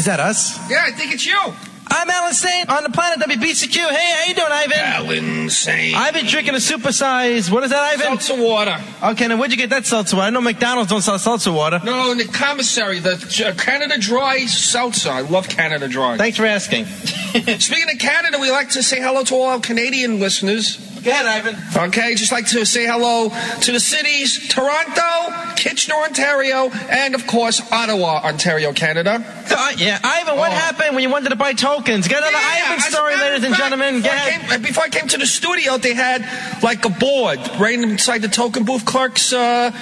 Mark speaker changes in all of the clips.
Speaker 1: Is that us?
Speaker 2: Yeah, I think it's you.
Speaker 1: I'm Alan Sane on the planet WBCQ. Hey, how you doing, Ivan?
Speaker 2: Alan Sane.
Speaker 1: I've been drinking a supersized, what is that, Ivan?
Speaker 2: Seltzer water.
Speaker 1: Okay, now where'd you get that seltzer water? I know McDonald's don't sell seltzer water.
Speaker 2: No, in the commissary, the Canada Dry seltzer. I love Canada Dry.
Speaker 1: Thanks for asking.
Speaker 2: Speaking of Canada, we like to say hello to all our Canadian listeners.
Speaker 1: Go ahead, Ivan.
Speaker 2: Okay, just like to say hello to the cities Toronto, Kitchener, Ontario, and, of course, Ottawa, Ontario, Canada.
Speaker 1: Yeah, Ivan, what happened when you wanted to buy tokens? Get another Ivan story, ladies and gentlemen.
Speaker 2: Before I came to the studio, they had, like, a board right inside the token booth clerks, in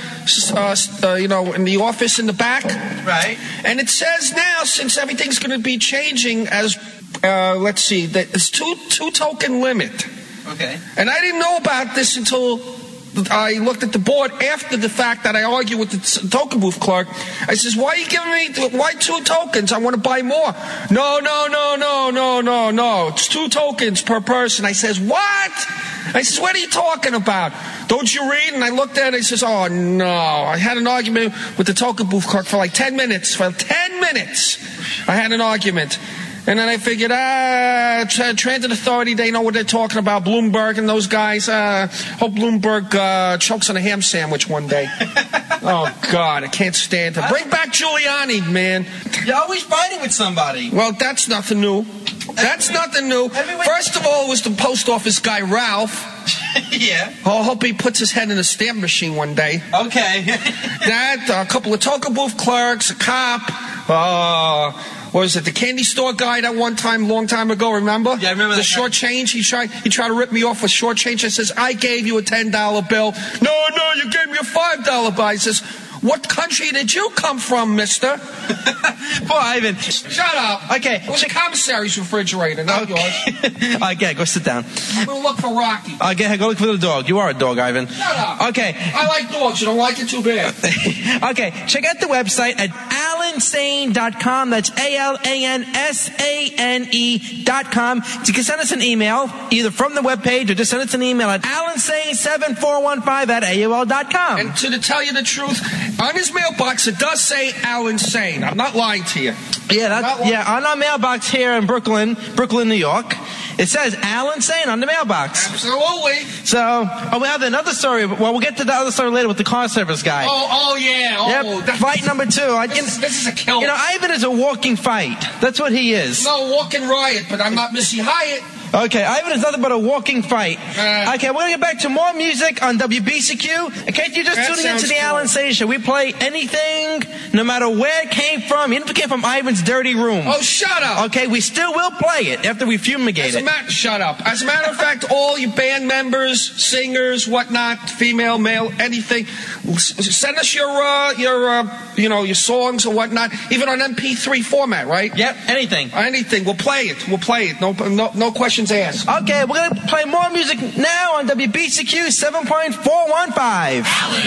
Speaker 2: the office in the back.
Speaker 1: Right.
Speaker 2: And it says now, since everything's going to be changing as, let's see, that it's two token limit.
Speaker 1: Okay.
Speaker 2: And I didn't know about this until I looked at the board after the fact that I argued with the token booth clerk. I says, why are you giving me, why 2 tokens? I want to buy more. No. It's 2 tokens per person. I says, what? I says, what are you talking about? Don't you read? And I looked at it and I says, oh, no. I had an argument with the token booth clerk for like 10 minutes. For 10 minutes, I had an argument. And then I figured, Transit Authority, they know what they're talking about. Bloomberg and those guys. Hope Bloomberg chokes on a ham sandwich one day. Oh, God, I can't stand it. Bring back Giuliani, man.
Speaker 1: You're always fighting with somebody.
Speaker 2: Well, that's nothing new. That's nothing new. First of all, it was the post office guy, Ralph.
Speaker 1: Yeah.
Speaker 2: Oh, I hope he puts his head in a stamp machine one day.
Speaker 1: Okay.
Speaker 2: That, a couple of token booth clerks, a cop, what was it, the candy store guy that one time, long time ago, remember?
Speaker 1: Yeah, I remember
Speaker 2: the
Speaker 1: that
Speaker 2: short change. He tried to rip me off with short change. I says, I gave you a $10 bill. No, you gave me a $5 bill. I says, what country did you come from, mister?
Speaker 1: Poor Ivan.
Speaker 2: Shut up.
Speaker 1: Okay.
Speaker 2: It was a commissary's refrigerator, not yours.
Speaker 1: Okay, go sit down.
Speaker 2: I'm going to look for Rocky.
Speaker 1: Okay, go look for the dog. You are a dog, Ivan.
Speaker 2: Shut up.
Speaker 1: Okay.
Speaker 2: I like dogs. You don't like it too bad.
Speaker 1: Okay, check out the website at alansane.com. That's ALANSANE.com. You can send us an email, either from the webpage or just send us an email at alansane7415@AOL.com.
Speaker 2: And to tell you the truth, on his mailbox, it does say Alan Sane. I'm not lying to you.
Speaker 1: Yeah, on our mailbox here in Brooklyn, New York, it says Alan Sane on the mailbox.
Speaker 2: Absolutely.
Speaker 1: So, we have another story. Well, we'll get to the other story later with the car service guy.
Speaker 2: Oh yeah.
Speaker 1: Yep. Fight number 2.
Speaker 2: This is a killer.
Speaker 1: You know, Ivan is a walking fight. That's what he is.
Speaker 2: No, walking riot, but I'm not Missy Hyatt.
Speaker 1: Okay, Ivan is nothing but a walking fight. Okay, we're going to get back to more music on WBCQ. In case you're just tuning into the Alan Sane Show, we play anything, no matter where it came from. Even if it came from Ivan's dirty room.
Speaker 2: Oh, shut up.
Speaker 1: Okay, we still will play it after we fumigate it.
Speaker 2: Shut up. As a matter of fact, all you band members, singers, whatnot, female, male, anything, send us your songs or whatnot, even on MP3 format, right?
Speaker 1: Yep, anything.
Speaker 2: Anything. We'll play it. No questions asked.
Speaker 1: Okay, we're going to play more music now on WBCQ 7.415.